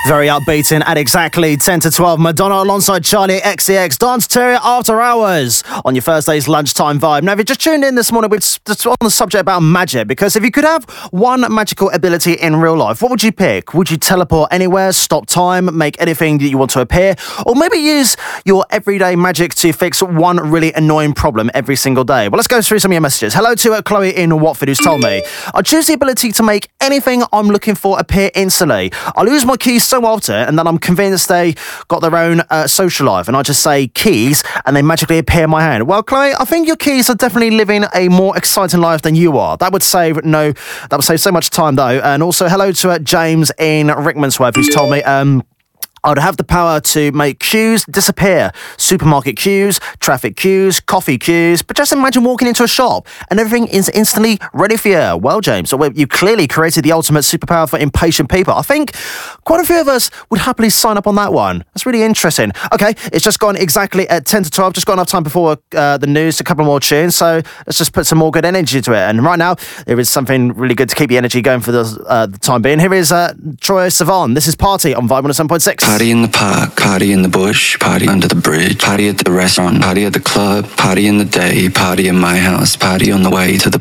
Very upbeating at exactly 10 to 12. Madonna alongside Charlie XCX. Dance to it after hours on your Thursday's lunchtime vibe. Now, if you just tuned in this morning, we're on the subject about magic, because if you could have one magical ability in real life, what would you pick? Would you teleport anywhere, stop time, make anything that you want to appear, or maybe use your everyday magic to fix one really annoying problem every single day? Well, let's go through some of your messages. Hello to Chloe in Watford, who's told me, I choose the ability to make anything I'm looking for appear instantly. I lose my keys so often, and then I'm convinced they got their own social life, and I just say keys and they magically appear in my hand. Well, Chloe, I think your keys are definitely living a more exciting life than you are. That would save so much time though. And also hello to James in Rickmansworth, who's told me I would have the power to make queues disappear. Supermarket queues, traffic queues, coffee queues. But just imagine walking into a shop and everything is instantly ready for you. Well, James, you clearly created the ultimate superpower for impatient people. I think quite a few of us would happily sign up on that one. That's really interesting. Okay, it's just gone exactly at 10 to 12. Just got enough time before the news, a couple more tunes. So let's just put some more good energy to it. And right now, there is something really good to keep the energy going for the time being. Here is Troye Sivan. This is Party on Vibe 107.6. Party in the park, party in the bush, party under the bridge, party at the restaurant, party at the club, party in the day, party in my house, party on the way to the